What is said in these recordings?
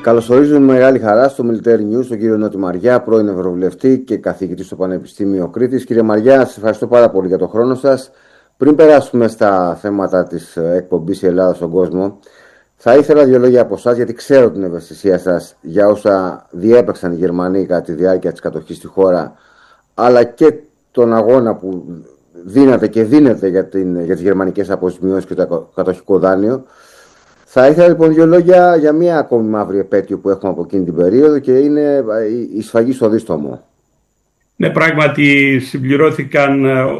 Καλωσορίζουμε με μεγάλη χαρά στο Military News τον κύριο Νότι Μαριά, πρώην Ευρωβουλευτή και καθηγητή στο Πανεπιστήμιο Κρήτης. Κύριε Μαριά, σας ευχαριστώ πάρα πολύ για τον χρόνο σας. Πριν περάσουμε στα θέματα της εκπομπής «Η Ελλάδα στον κόσμο», θα ήθελα δύο λόγια από εσάς, γιατί ξέρω την ευαισθησία σας για όσα διέπαιξαν οι Γερμανοί κατά τη διάρκεια της κατοχής στη χώρα, αλλά και τον αγώνα που δίνατε και δίνετε για τις γερμανικές αποζημιώσεις και το κατοχικό δάνειο. Θα ήθελα λοιπόν δύο λόγια για μία ακόμη μαύρη επέτειο που έχουμε από εκείνη την περίοδο, και είναι η σφαγή στο Δίστομο. Ναι, πράγματι συμπληρώθηκαν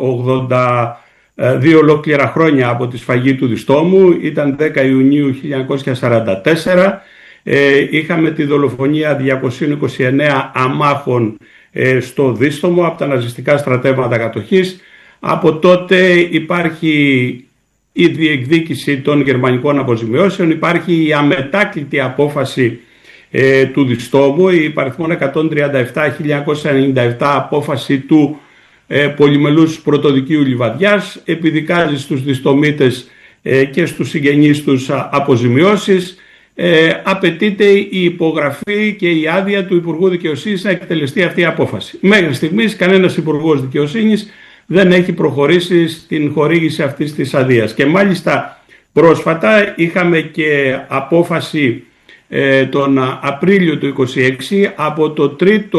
82 ολόκληρα χρόνια από τη σφαγή του Διστόμου. Ήταν 10 Ιουνίου 1944. Είχαμε τη δολοφονία 229 αμάχων στο Δίστομο από τα ναζιστικά στρατεύματα κατοχής. Από τότε υπάρχει η διεκδίκηση των γερμανικών αποζημιώσεων, υπάρχει η αμετάκλητη απόφαση του Διστόμου, η υπαριθμόν 137-1997 απόφαση του πολυμελούς πρωτοδικείου Λιβαδιάς, επιδικάζει στους Διστομίτες και στους συγγενείς τους αποζημιώσεις. Απαιτείται η υπογραφή και η άδεια του Υπουργού Δικαιοσύνης να εκτελεστεί αυτή η απόφαση. Μέχρι στιγμής κανένας Υπουργός Δικαιοσύνης δεν έχει προχωρήσει στην χορήγηση αυτής της αδείας. Και μάλιστα πρόσφατα είχαμε και απόφαση τον Απρίλιο του 2026 από το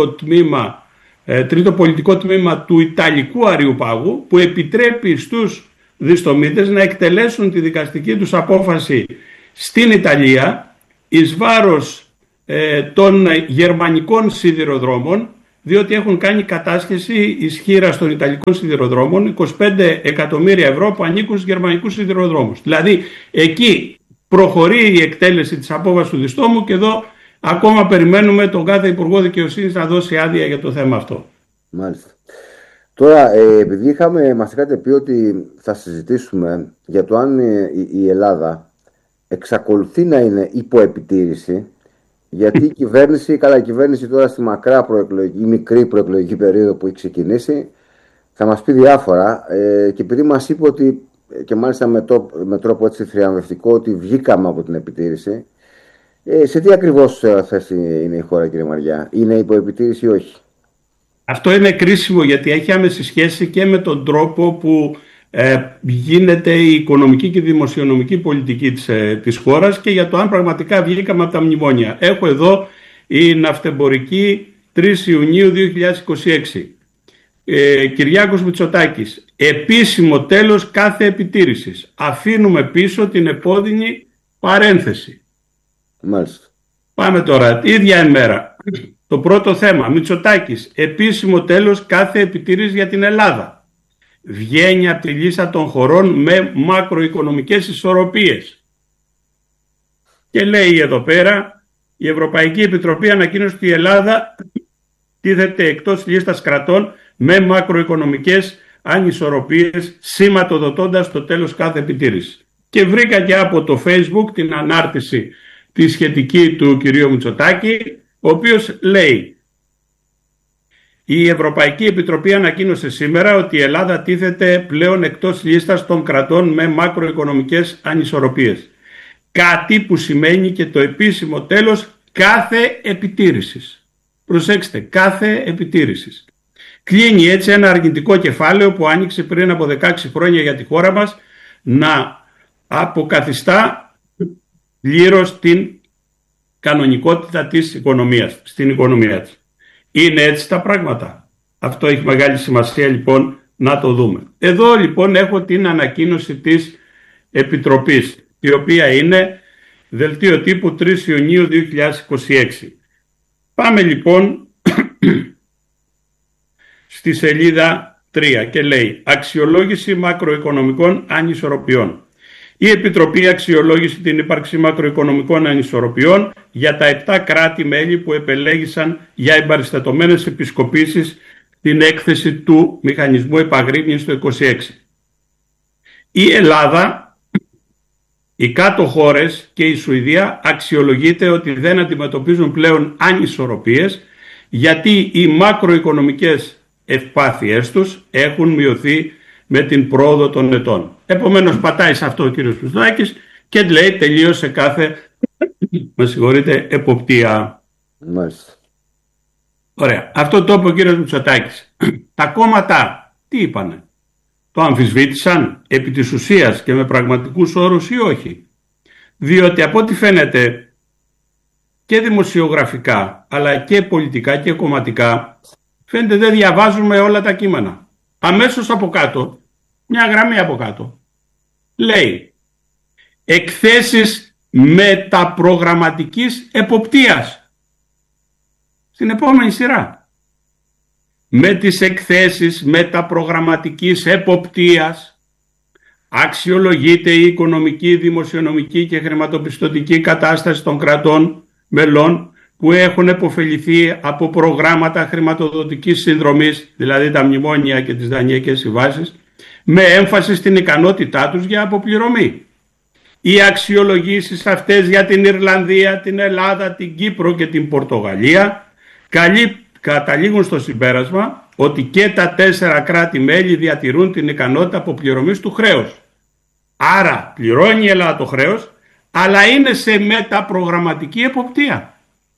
τρίτο πολιτικό τμήμα του Ιταλικού Αριουπάγου, που επιτρέπει στους Διστομίτες να εκτελέσουν τη δικαστική τους απόφαση στην Ιταλία εις βάρος των γερμανικών σιδηροδρόμων, διότι έχουν κάνει κατάσχεση ισχύρα των Ιταλικών σιδηροδρόμων 25 εκατομμύρια ευρώ που ανήκουν στους γερμανικούς σιδηροδρόμους. Δηλαδή εκεί προχωρεί η εκτέλεση της απόφασης του Διστόμου, και εδώ ακόμα περιμένουμε τον κάθε Υπουργό Δικαιοσύνης να δώσει άδεια για το θέμα αυτό. Μάλιστα. Τώρα, επειδή μας είχατε πει ότι θα συζητήσουμε για το αν η Ελλάδα εξακολουθεί να είναι υποεπιτήρηση, γιατί η κυβέρνηση τώρα στη μακρά ή μικρή προεκλογική περίοδο που έχει ξεκινήσει θα μας πει διάφορα, και επειδή μας είπε ότι, και μάλιστα με τρόπο έτσι θριαμβευτικό, ότι βγήκαμε από την επιτήρηση, σε τι ακριβώς θέση είναι η χώρα, κύριε Μαριά? Είναι υποεπιτήρηση ή όχι? Αυτό είναι κρίσιμο, γιατί έχει άμεση σχέση και με τον τρόπο που γίνεται η οικονομική και δημοσιονομική πολιτική της χώρας, και για το αν πραγματικά βγήκαμε από τα μνημόνια. Έχω εδώ η ναυτεμπορική 3 Ιουνίου 2026. Κυριάκος Μητσοτάκης: επίσημο τέλος κάθε επιτήρησης. Αφήνουμε πίσω την επώδυνη παρένθεση. Μάλιστα. Πάμε τώρα, ίδια ημέρα. Το πρώτο θέμα, Μητσοτάκης: επίσημο τέλος κάθε επιτήρηση για την Ελλάδα. Βγαίνει από τη λίστα των χωρών με μακροοικονομικές ισορροπίες. Και λέει εδώ πέρα, η Ευρωπαϊκή Επιτροπή ανακοίνωσε ότι η Ελλάδα τίθεται εκτός λίστας κρατών με μακροοικονομικές ανισορροπίες, σηματοδοτώντας το τέλος κάθε επιτήρηση. Και βρήκα και από το Facebook την ανάρτηση τη σχετική του κυρίου Μητσοτάκη, ο οποίος λέει: η Ευρωπαϊκή Επιτροπή ανακοίνωσε σήμερα ότι η Ελλάδα τίθεται πλέον εκτός λίστας των κρατών με μακροοικονομικές ανισορροπίες. Κάτι που σημαίνει και το επίσημο τέλος κάθε επιτήρησης. Προσέξτε, κάθε επιτήρησης. Κλείνει έτσι ένα αρνητικό κεφάλαιο που άνοιξε πριν από 16 χρόνια για τη χώρα μας, να αποκαθιστά πλήρως την κανονικότητα της οικονομίας, στην οικονομία της. Είναι έτσι τα πράγματα? Αυτό έχει μεγάλη σημασία λοιπόν να το δούμε. Εδώ λοιπόν έχω την ανακοίνωση της Επιτροπής, η οποία είναι δελτίο τύπου 3 Ιουνίου 2026. Πάμε λοιπόν στη σελίδα 3 και λέει: αξιολόγηση μακροοικονομικών ανισορροπιών. Η Επιτροπή αξιολόγησε την ύπαρξη μακροοικονομικών ανισορροπιών για τα 7 κράτη-μέλη που επελέγησαν για εμπαριστατωμένες επισκοπήσεις στην έκθεση του Μηχανισμού Επαγρύπνησης το 26. Η Ελλάδα, οι κάτω χώρες και η Σουηδία αξιολογείται ότι δεν αντιμετωπίζουν πλέον ανισορροπίες, γιατί οι μακροοικονομικές ευπάθειές τους έχουν μειωθεί με την πρόοδο των ετών. Επομένως πατάει σε αυτό ο κύριος Μητσοτάκης και λέει τελείωσε κάθε εποπτεία. Μάλιστα. Ωραία. Αυτό το είπε ο κύριος Μητσοτάκης. Τα κόμματα τι είπανε? Το αμφισβήτησαν επί της ουσίας και με πραγματικούς όρους ή όχι? Διότι από ό,τι φαίνεται και δημοσιογραφικά αλλά και πολιτικά και κομματικά φαίνεται δεν διαβάζουμε όλα τα κείμενα. Αμέσως από κάτω, μια γραμμή από κάτω, λέει εκθέσεις μεταπρογραμματικής εποπτείας. Στην επόμενη σειρά, με τις εκθέσεις μεταπρογραμματικής εποπτείας αξιολογείται η οικονομική, δημοσιονομική και χρηματοπιστωτική κατάσταση των κρατών μελών που έχουν επωφεληθεί από προγράμματα χρηματοδοτικής συνδρομής, δηλαδή τα μνημόνια και τις δανειακές συμβάσεις, με έμφαση στην ικανότητά τους για αποπληρωμή. Οι αξιολογήσεις αυτές για την Ιρλανδία, την Ελλάδα, την Κύπρο και την Πορτογαλία καταλήγουν στο συμπέρασμα ότι και τα 4 κράτη-μέλη διατηρούν την ικανότητα αποπληρωμής του χρέους. Άρα πληρώνει η Ελλάδα το χρέος, αλλά είναι σε μεταπρογραμματική εποπτεία.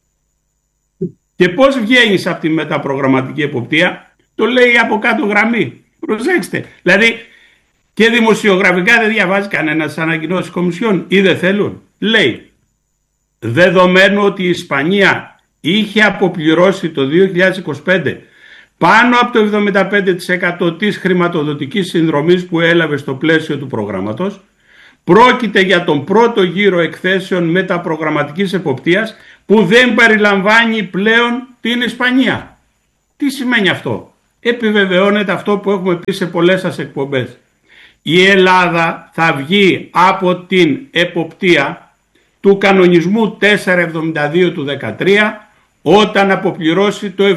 Και πώς βγαίνεις από τη μεταπρογραμματική εποπτεία? Το λέει από κάτω γραμμή. Προσέξτε. Δηλαδή και δημοσιογραφικά δεν διαβάζει κανένα τις ανακοινώσεις Κομισιόν ή δεν θέλουν. Λέει, δεδομένου ότι η Ισπανία είχε αποπληρώσει το 2025 πάνω από το 75% της χρηματοδοτικής συνδρομής που έλαβε στο πλαίσιο του προγράμματος, πρόκειται για τον πρώτο γύρο εκθέσεων μεταπρογραμματικής εποπτείας που δεν περιλαμβάνει πλέον την Ισπανία. Τι σημαίνει αυτό? Επιβεβαιώνεται αυτό που έχουμε πει σε πολλές σας εκπομπές. Η Ελλάδα θα βγει από την εποπτεία του κανονισμού 472 του 2013 όταν αποπληρώσει το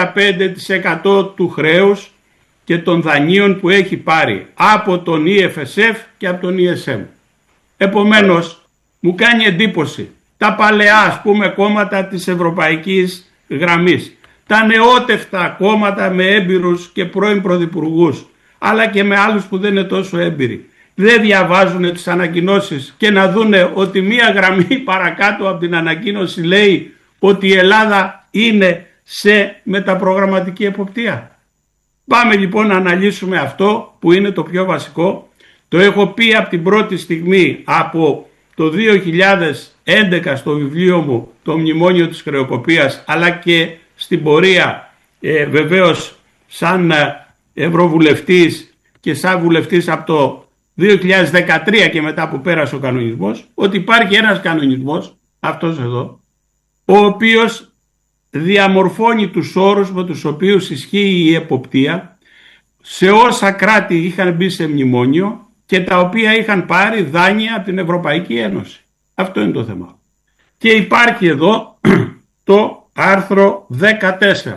75% του χρέους και των δανείων που έχει πάρει από τον EFSF και από τον ESM. Επομένως, μου κάνει εντύπωση τα παλαιά, ας πούμε, κόμματα της ευρωπαϊκής γραμμής, τα νεότευτα κόμματα με έμπειρους και πρώην πρωθυπουργούς, αλλά και με άλλους που δεν είναι τόσο έμπειροι, δεν διαβάζουν τις ανακοινώσεις και να δούνε ότι μία γραμμή παρακάτω από την ανακοίνωση λέει ότι η Ελλάδα είναι σε μεταπρογραμματική εποπτεία. Πάμε λοιπόν να αναλύσουμε αυτό που είναι το πιο βασικό. Το έχω πει από την πρώτη στιγμή, από το 2011 στο βιβλίο μου το Μνημόνιο της Χρεοκοπίας, αλλά και στην πορεία βεβαίως σαν ευρωβουλευτής και σαν βουλευτής από το 2013 και μετά που πέρασε ο κανονισμός, ότι υπάρχει ένας κανονισμός, αυτός εδώ, ο οποίος διαμορφώνει τους όρους με τους οποίους ισχύει η εποπτεία σε όσα κράτη είχαν μπει σε μνημόνιο και τα οποία είχαν πάρει δάνεια από την Ευρωπαϊκή Ένωση. Αυτό είναι το θέμα. Και υπάρχει εδώ το άρθρο 14.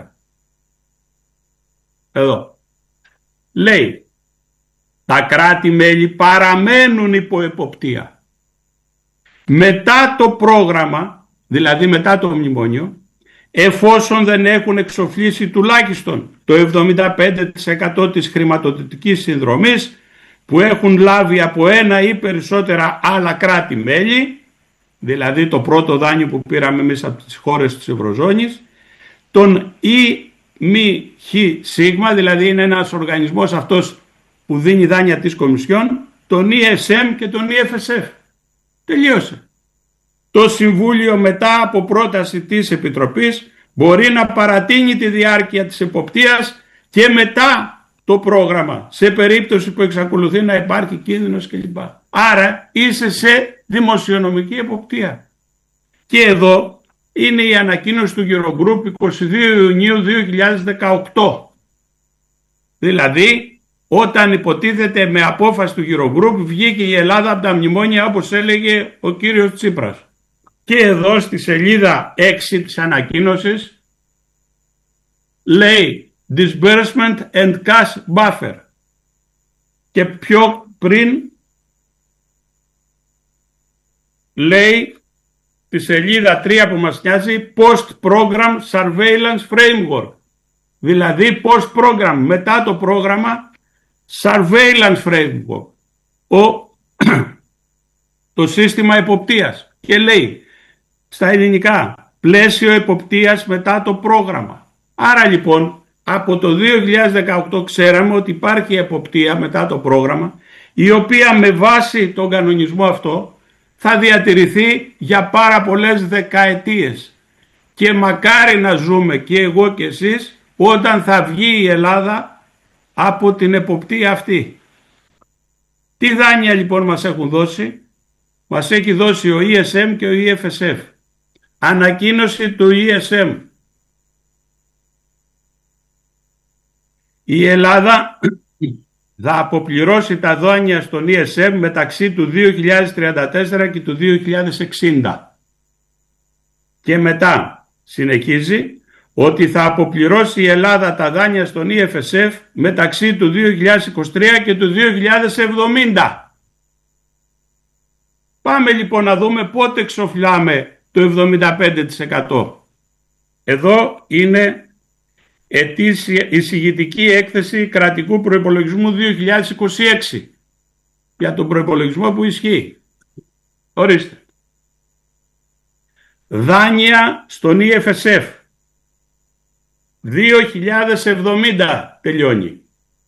Εδώ. Λέει, τα κράτη-μέλη παραμένουν υπό εποπτεία. Μετά το πρόγραμμα, δηλαδή μετά το μνημόνιο, εφόσον δεν έχουν εξοφλήσει τουλάχιστον το 75% της χρηματοδοτικής συνδρομής που έχουν λάβει από ένα ή περισσότερα άλλα κράτη-μέλη, δηλαδή το πρώτο δάνειο που πήραμε εμείς από τις χώρες της Ευρωζώνης, τον ΙΜΧΣ, δηλαδή είναι ένας οργανισμός αυτός που δίνει δάνεια της Κομισιόν, τον ESM και τον EFSF. Τελείωσε. Το Συμβούλιο μετά από πρόταση της Επιτροπής μπορεί να παρατείνει τη διάρκεια της εποπτείας και μετά το πρόγραμμα, σε περίπτωση που εξακολουθεί να υπάρχει κίνδυνος κλπ. Άρα είσαι σε δημοσιονομική εποπτεία. Και εδώ είναι η ανακοίνωση του Eurogroup 22 Ιουνίου 2018. Δηλαδή όταν υποτίθεται με απόφαση του Eurogroup βγήκε η Ελλάδα από τα μνημόνια όπως έλεγε ο κύριος Τσίπρας. Και εδώ στη σελίδα 6 της ανακοίνωσης λέει Disbursement and Cash Buffer. Και πιο πριν λέει τη σελίδα 3 που μας νοιάζει Post-Program Surveillance Framework. Δηλαδή post-program, μετά το πρόγραμμα Surveillance Framework. το σύστημα εποπτείας και λέει στα ελληνικά πλαίσιο εποπτείας μετά το πρόγραμμα. Άρα λοιπόν από το 2018 ξέραμε ότι υπάρχει εποπτεία μετά το πρόγραμμα, η οποία με βάση τον κανονισμό αυτό θα διατηρηθεί για πάρα πολλές δεκαετίες. Και μακάρι να ζούμε και εγώ και εσείς όταν θα βγει η Ελλάδα από την εποπτεία αυτή. Τι δάνεια λοιπόν μας έχουν δώσει? Μας έχει δώσει ο ESM και ο EFSF. Ανακοίνωση του ESM. Η Ελλάδα θα αποπληρώσει τα δάνεια στον ESM μεταξύ του 2034 και του 2060. Και μετά συνεχίζει ότι θα αποπληρώσει η Ελλάδα τα δάνεια στον EFSF μεταξύ του 2023 και του 2070. Πάμε λοιπόν να δούμε πότε εξοφλάμε το 75%. Εδώ είναι ετήσια εισηγητική έκθεση κρατικού προϋπολογισμού 2026 για τον προϋπολογισμό που ισχύει. Ορίστε. Δάνεια στον EFSF 2070 τελειώνει.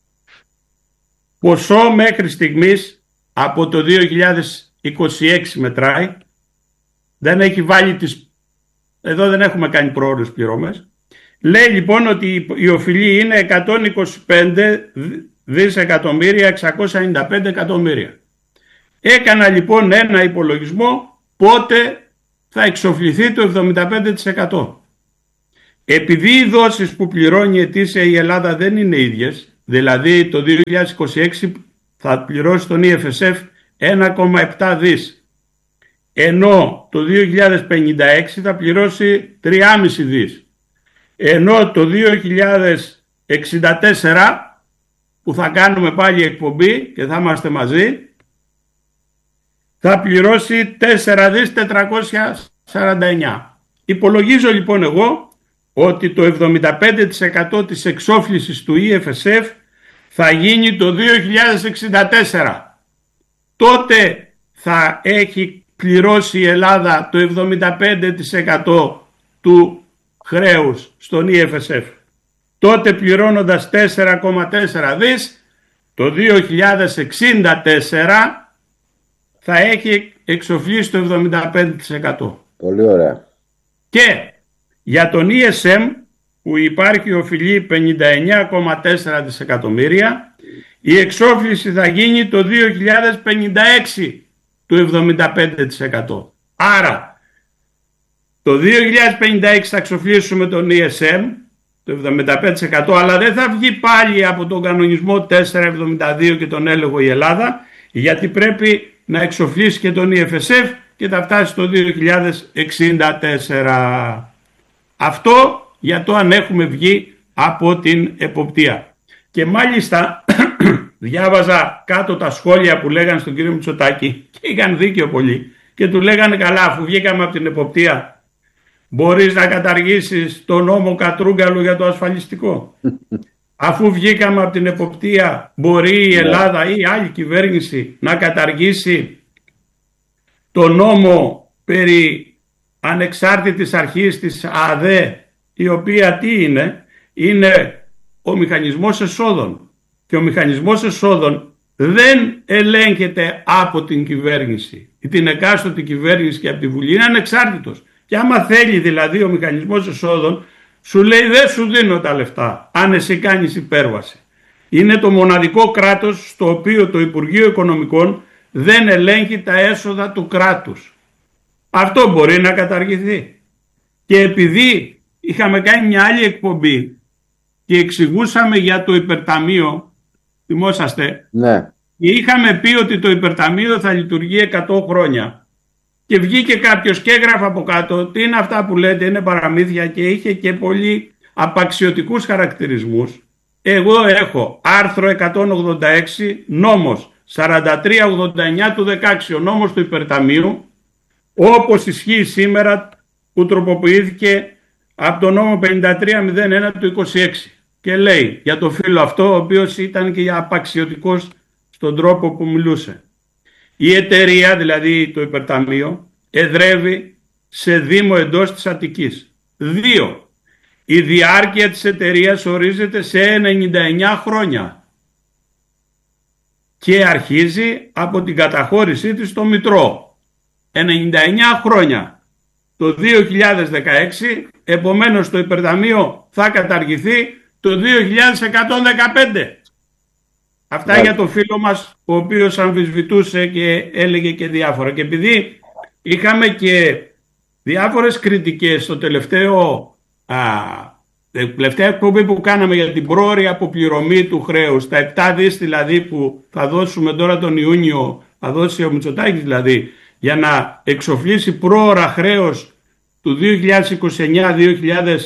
Ποσό μέχρι στιγμής από το 2026 μετράει. Δεν έχει βάλει τις... Εδώ δεν έχουμε κάνει πρόορες πληρώμες. Λέει λοιπόν ότι η οφειλή είναι 125 δισεκατομμύρια 695 εκατομμύρια. Έκανα λοιπόν ένα υπολογισμό πότε θα εξοφληθεί το 75%. Επειδή οι δόσεις που πληρώνει ετήσια η Ελλάδα δεν είναι ίδιες, δηλαδή το 2026 θα πληρώσει τον EFSF 1,7 δις, ενώ το 2056 θα πληρώσει 3,5 δις, ενώ το 2064 που θα κάνουμε πάλι εκπομπή και θα είμαστε μαζί θα πληρώσει 4 δις 449. Υπολογίζω λοιπόν εγώ ότι το 75% της εξόφλησης του EFSF θα γίνει το 2064. Τότε θα έχει πληρώσει η Ελλάδα το 75% του χρέους στον EFSF. Τότε πληρώνοντας 4,4 δις, το 2064 θα έχει εξοφλήσει το 75%. Πολύ ωραία. Και για τον ESM που υπάρχει οφειλή 59,4 δισεκατομμύρια, η εξόφληση θα γίνει το 2056 του 75%. Άρα το 2056 θα εξοφλήσουμε τον ESM το 75%, αλλά δεν θα βγει πάλι από τον κανονισμό 472 και τον έλεγχο η Ελλάδα, γιατί πρέπει να εξοφλήσει και τον EFSF και θα φτάσει το 2064. Αυτό για το αν έχουμε βγει από την εποπτεία. Και μάλιστα διάβαζα κάτω τα σχόλια που λέγανε στον κύριο Μητσοτάκη και είχαν δίκιο πολύ και του λέγανε καλά, αφού βγήκαμε από την εποπτεία μπορείς να καταργήσεις τον νόμο Κατρούγκαλου για το ασφαλιστικό? Αφού βγήκαμε από την εποπτεία μπορεί η Ελλάδα ή άλλη κυβέρνηση να καταργήσει το νόμο περί ανεξάρτητης αρχής της ΑΔΕ, η οποία τι είναι? Είναι ο μηχανισμός εσόδων. Και ο μηχανισμός εσόδων δεν ελέγχεται από την κυβέρνηση ή την εκάστοτε κυβέρνηση και από τη Βουλή, είναι ανεξάρτητος. Και άμα θέλει δηλαδή ο μηχανισμός εσόδων, σου λέει δεν σου δίνω τα λεφτά αν εσύ κάνεις υπέρβαση. Είναι το μοναδικό κράτος στο οποίο το Υπουργείο Οικονομικών δεν ελέγχει τα έσοδα του κράτους. Αυτό μπορεί να καταργηθεί. Και επειδή είχαμε κάνει μια άλλη εκπομπή και εξηγούσαμε για το υπερταμείο, θυμόσαστε, ναι. Και είχαμε πει ότι το υπερταμείο θα λειτουργεί 100 χρόνια. Και βγήκε κάποιος και έγραφε από κάτω, τι είναι αυτά που λέτε, είναι παραμύθια, και είχε και πολύ απαξιωτικούς χαρακτηρισμούς. Εγώ έχω άρθρο 186, νόμος 4389 του 16, ο νόμος του υπερταμείου, όπως ισχύει σήμερα, που τροποποιήθηκε από το νόμο 5301 του 26. Και λέει για το φίλο αυτό, ο οποίος ήταν και απαξιωτικός στον τρόπο που μιλούσε. Η εταιρεία, δηλαδή το υπερταμείο, εδρεύει σε δήμο εντός της Αττικής. 2. Η διάρκεια της εταιρείας ορίζεται σε 99 χρόνια και αρχίζει από την καταχώρησή της στο Μητρό. 99 χρόνια. Το 2016, επομένως το υπερταμείο θα καταργηθεί το 2115. Αυτά για το φίλο μας, ο οποίος αμφισβητούσε και έλεγε και διάφορα. Και επειδή είχαμε και διάφορες κριτικές στο τελευταία εκπομπή που κάναμε για την πρόωρη αποπληρωμή του χρέους, τα 7 δις δηλαδή που θα δώσουμε τώρα τον Ιούνιο, θα δώσει ο Μητσοτάκης δηλαδή, για να εξοφλήσει πρόωρα χρέος του 2029,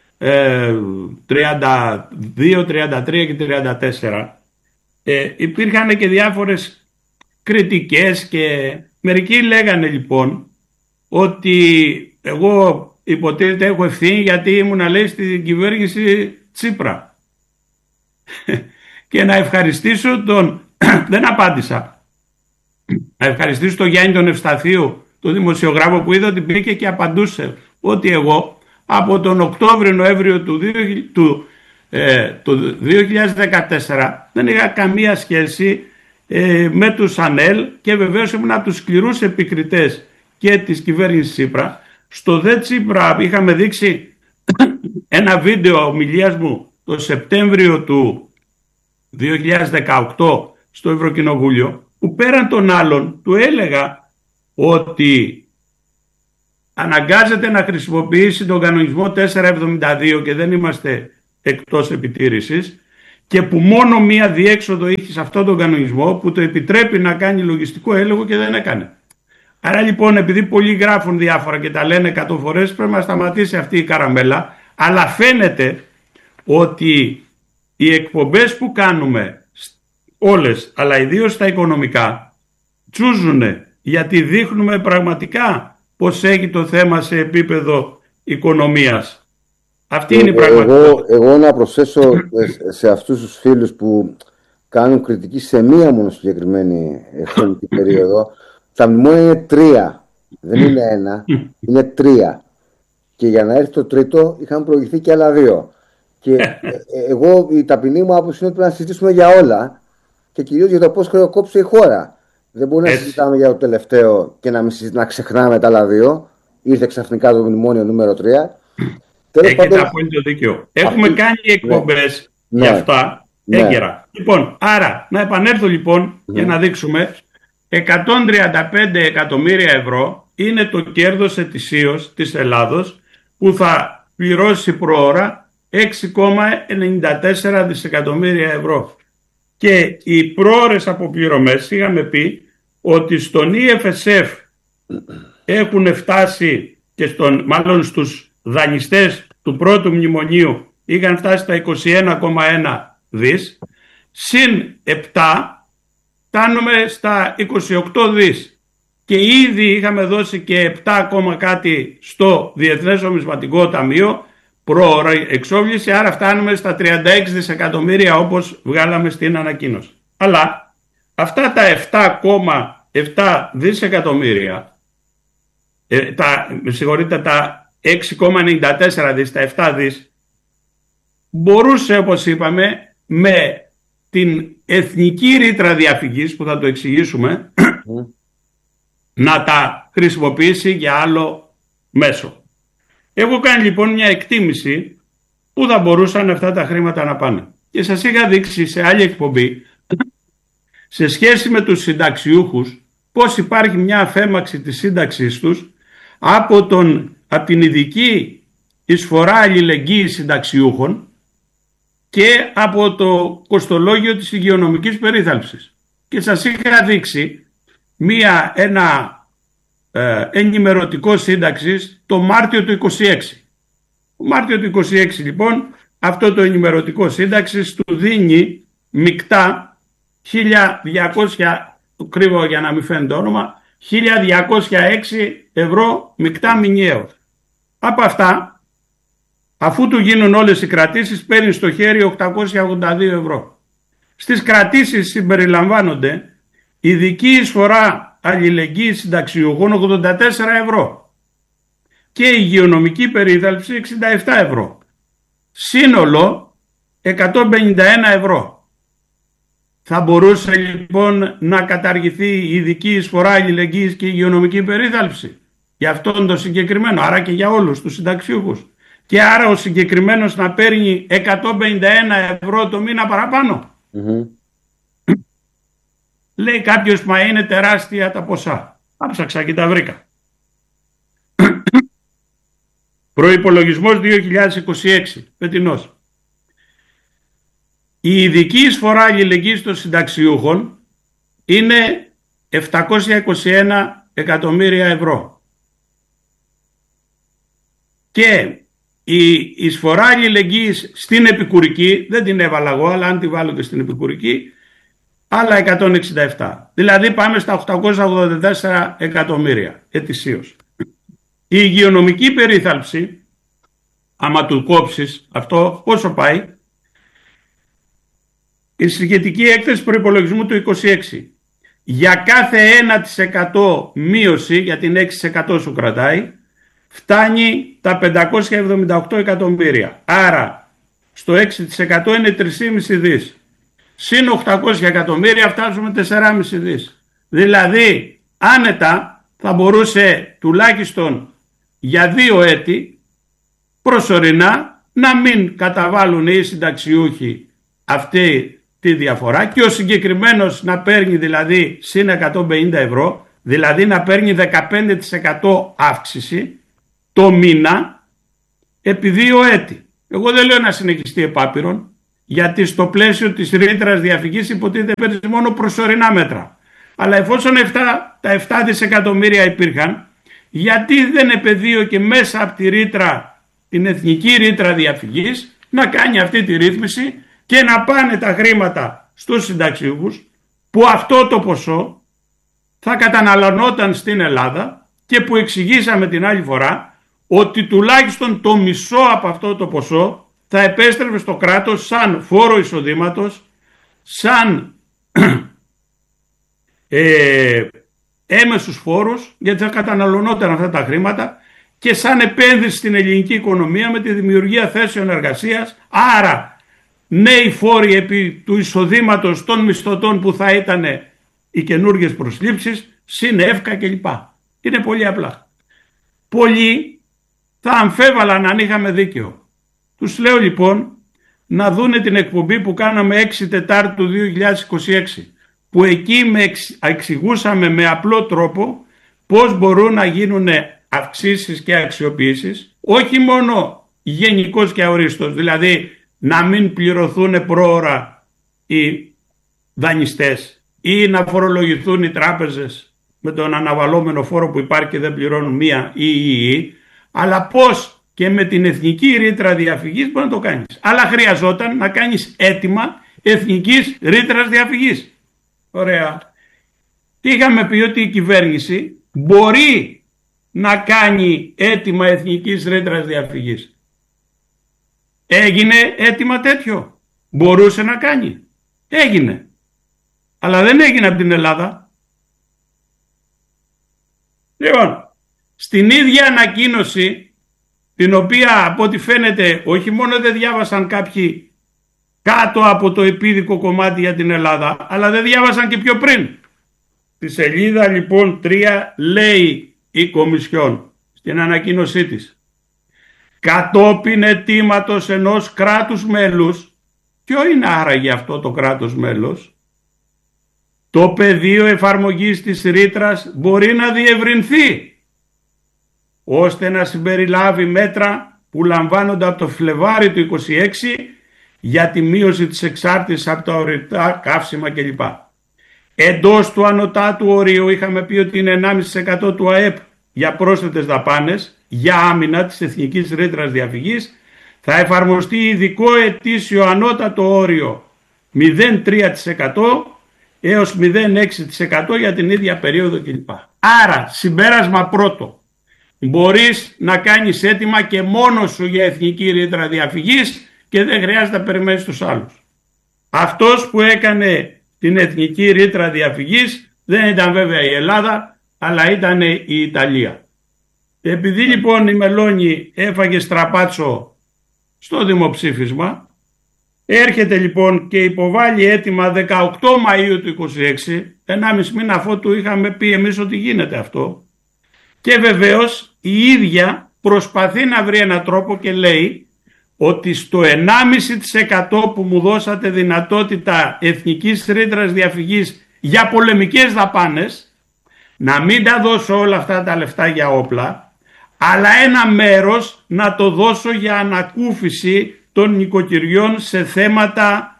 2032, 33 και 34, υπήρχαν και διάφορες κριτικές και μερικοί λέγανε λοιπόν ότι εγώ υποτίθεται έχω ευθύνη γιατί ήμουν, λέει, στην κυβέρνηση Τσίπρα. Και να ευχαριστήσω δεν απάντησα, να ευχαριστήσω τον Γιάννη τον Ευσταθίου, τον δημοσιογράφο, που είδα ότι μπήκε και απαντούσε ότι εγώ από τον Οκτώβριο-Νοέμβριο του 2014 δεν είχα καμία σχέση με τους ΑΝΕΛ και βεβαίως ήμουν από τους σκληρούς επικριτές και της κυβέρνησης Τσίπρα. Στο ΔΕ Τσίπρα είχαμε δείξει ένα βίντεο ομιλίας μου το Σεπτέμβριο του 2018 στο Ευρωκοινοβούλιο, που πέραν των άλλων του έλεγα ότι αναγκάζεται να χρησιμοποιήσει τον κανονισμό 472 και δεν είμαστε εκτός επιτήρησης, και που μόνο μία διέξοδο είχε σε αυτόν τον κανονισμό που το επιτρέπει να κάνει λογιστικό έλεγχο και δεν έκανε. Άρα λοιπόν, επειδή πολλοί γράφουν διάφορα και τα λένε 100 φορές, πρέπει να σταματήσει αυτή η καραμέλα. Αλλά φαίνεται ότι οι εκπομπές που κάνουμε όλες, αλλά ιδίως στα οικονομικά, τσούζουνε, γιατί δείχνουμε πραγματικά πως έχει το θέμα σε επίπεδο οικονομίας. Αυτή είναι η πραγματικότητα. Εγώ να προσθέσω σε αυτούς τους φίλους που κάνουν κριτική σε μία μόνο συγκεκριμένη χρονική περίοδο. Τα μνημόνια είναι 3, δεν είναι 1, είναι 3. Και για να έρθει το τρίτο είχαν προηγηθεί και άλλα 2. Και εγώ, η ταπεινή μου άποψη είναι ότι πρέπει να συζητήσουμε για όλα και κυρίως για το πώς χρεοκόπησε η χώρα. Δεν μπορούμε να συζητάμε για το τελευταίο και να ξεχνάμε τα άλλα 2. Ήρθε ξαφνικά το μνημόνιο νούμερο 3. Έχετε απόλυτο δίκιο. Έχουμε κάνει εκπομπές για αυτά έγκαιρα. Λοιπόν, άρα να επανέλθω λοιπόν για να δείξουμε. 135 εκατομμύρια ευρώ είναι το κέρδος ετησίως της Ελλάδος, που θα πληρώσει προώρα 6,94 δισεκατομμύρια ευρώ. Και οι πρόωρες αποπληρωμές, είχαμε πει ότι στον EFSF έχουν φτάσει και μάλλον στους δανειστές του πρώτου μνημονίου είχαν φτάσει στα 21,1 δις, συν 7 φτάνουμε στα 28 δις. Και ήδη είχαμε δώσει και 7 κάτι στο Διεθνές Νομισματικό Ταμείο πρόωρα εξόφληση, άρα φτάνουμε στα 36 δισεκατομμύρια όπως βγάλαμε στην ανακοίνωση. Αλλά αυτά τα 7,7 δισεκατομμύρια, τα 6,94 δις, τα 7 δις, μπορούσε, όπως είπαμε, με την εθνική ρήτρα διαφυγής που θα το εξηγήσουμε να τα χρησιμοποιήσει για άλλο μέσο. Έχω κάνει λοιπόν μια εκτίμηση που θα μπορούσαν αυτά τα χρήματα να πάνε. Και σας είχα δείξει σε άλλη εκπομπή, σε σχέση με τους συνταξιούχους, πώς υπάρχει μια αφέμαξη της σύνταξής τους από την ειδική εισφορά αλληλεγγύης συνταξιούχων και από το κοστολόγιο της υγειονομικής περίθαλψης. Και σας είχα δείξει ένα ενημερωτικό σύνταξης το Μάρτιο του 26. Το Μάρτιο του 26 λοιπόν αυτό το ενημερωτικό σύνταξης του δίνει μεικτά 1.200, κρύβω για να μην φαίνεται το όνομα, 1.206 ευρώ μεικτά μηνιαίο. Από αυτά, αφού του γίνουν όλες οι κρατήσεις, παίρνει στο χέρι 882 ευρώ. Στις κρατήσεις συμπεριλαμβάνονται ειδική εισφορά αλληλεγγύη συνταξιούχων 84 ευρώ και υγειονομική περίθαλψη 67 ευρώ. Σύνολο 151 ευρώ. Θα μπορούσε λοιπόν να καταργηθεί η ειδική εισφορά αλληλεγγύης και υγειονομική περίθαλψη για αυτόν τον συγκεκριμένο, άρα και για όλους τους συνταξιούχους, και άρα ο συγκεκριμένος να παίρνει 151 ευρώ το μήνα παραπάνω? Λέει κάποιος, μα είναι τεράστια τα ποσά. Άψαξα και τα βρήκα. Προϋπολογισμός 2026, φετινός. Η ειδική εισφορά αλληλεγγύης των συνταξιούχων είναι 721 εκατομμύρια ευρώ. Και η εισφορά αλληλεγγύης στην επικουρική, δεν την έβαλα εγώ, αλλά αν τη βάλω και στην επικουρική, άλλα 167. Δηλαδή πάμε στα 884 εκατομμύρια ετησίως. Η υγειονομική περίθαλψη, άμα του κόψεις αυτό, πόσο πάει? Η σχετική έκθεση προϋπολογισμού του 26. Για κάθε 1% μείωση, για την 6% σου κρατάει, φτάνει τα 578 εκατομμύρια. Άρα στο 6% είναι 3,5 δις. Συν 800 εκατομμύρια φτάσουμε 4,5 δις. Δηλαδή άνετα θα μπορούσε τουλάχιστον για 2 έτη προσωρινά να μην καταβάλουν οι συνταξιούχοι αυτή τη διαφορά και ο συγκεκριμένος να παίρνει δηλαδή συν 150 ευρώ, δηλαδή να παίρνει 15% αύξηση το μήνα επί 2 έτη. Εγώ δεν λέω να συνεχιστεί επάπειρον, γιατί στο πλαίσιο της ρήτρας διαφυγής υποτίθεται παίρνει μόνο προσωρινά μέτρα. Αλλά εφόσον τα 7 δισεκατομμύρια υπήρχαν, γιατί δεν επεδίω και μέσα από τη ρήτρα, την εθνική ρήτρα διαφυγής, να κάνει αυτή τη ρύθμιση και να πάνε τα χρήματα στους συνταξιούχους, που αυτό το ποσό θα καταναλωνόταν στην Ελλάδα και που εξηγήσαμε την άλλη φορά ότι τουλάχιστον το μισό από αυτό το ποσό θα επέστρεφε στο κράτος σαν φόρο εισοδήματος, σαν έμεσους φόρους, γιατί θα καταναλωνόταν αυτά τα χρήματα, και σαν επένδυση στην ελληνική οικονομία με τη δημιουργία θέσεων εργασίας, άρα νέοι φόροι επί του εισοδήματος των μισθωτών που θα ήταν οι καινούργιες προσλήψεις, συν εύκα κλπ. Είναι πολύ απλά. Πολλοί θα αμφέβαλαν αν είχαμε δίκαιο. Τους λέω λοιπόν να δούνε την εκπομπή που κάναμε 6 Τετάρτου 2026, που εκεί εξηγούσαμε με απλό τρόπο πώς μπορούν να γίνουν αυξήσεις και αξιοποιήσεις, όχι μόνο γενικός και αορίστος, δηλαδή να μην πληρωθούν πρόωρα οι δανειστές ή να φορολογηθούν οι τράπεζες με τον αναβαλώμενο φόρο που υπάρχει και δεν πληρώνουν μία ή, αλλά πώς και με την εθνική ρήτρα διαφυγής μπορεί να το κάνεις. Αλλά χρειαζόταν να κάνεις αίτημα εθνικής ρήτρας διαφυγής. Ωραία. Είχαμε πει ότι η κυβέρνηση μπορεί να κάνει αίτημα εθνικής ρήτρας διαφυγής. Έγινε αίτημα τέτοιο? Μπορούσε να κάνει? Έγινε. Αλλά δεν έγινε από την Ελλάδα. Λοιπόν, στην ίδια ανακοίνωση, την οποία από ό,τι φαίνεται όχι μόνο δεν διάβασαν κάποιοι κάτω από το επίδικο κομμάτι για την Ελλάδα, αλλά δεν διάβασαν και πιο πριν. Στη σελίδα λοιπόν 3 λέει η Κομισιόν στην ανακοίνωσή της: κατόπιν αιτήματος ενός κράτους μέλους, ποιο είναι άραγε αυτό το κράτος μέλος, το πεδίο εφαρμογής της ρήτρας μπορεί να διευρυνθεί ώστε να συμπεριλάβει μέτρα που λαμβάνονται από το Φλεβάρι του 26 για τη μείωση της εξάρτησης από τα ορυκτά καύσιμα κλπ. Εντός του ανωτάτου ορίου είχαμε πει ότι είναι 1,5% του ΑΕΠ για πρόσθετες δαπάνες για άμυνα της εθνικής ρήτρας διαφυγής. Θα εφαρμοστεί ειδικό ετήσιο ανώτατο όριο 0,3% έως 0,6% για την ίδια περίοδο κλπ. Άρα, συμπέρασμα πρώτο, μπορείς να κάνεις αίτημα και μόνος σου για εθνική ρήτρα διαφυγής και δεν χρειάζεται να περιμένεις τους άλλους. Αυτός που έκανε την εθνική ρήτρα διαφυγής Δεν ήταν βέβαια η Ελλάδα, αλλά ήταν η Ιταλία. Επειδή λοιπόν η Μελώνη έφαγε στραπάτσο στο δημοψήφισμα, έρχεται λοιπόν και υποβάλλει αίτημα 18 Μαΐου του 26, 1,5 μήνα αφότου είχαμε πει εμείς ότι γίνεται αυτό, και βεβαίως η ίδια προσπαθεί να βρει έναν τρόπο και λέει ότι στο 1,5% που μου δώσατε δυνατότητα εθνικής ρήτρας διαφυγής για πολεμικές δαπάνες, να μην τα δώσω όλα αυτά τα λεφτά για όπλα, αλλά ένα μέρος να το δώσω για ανακούφιση των νοικοκυριών σε θέματα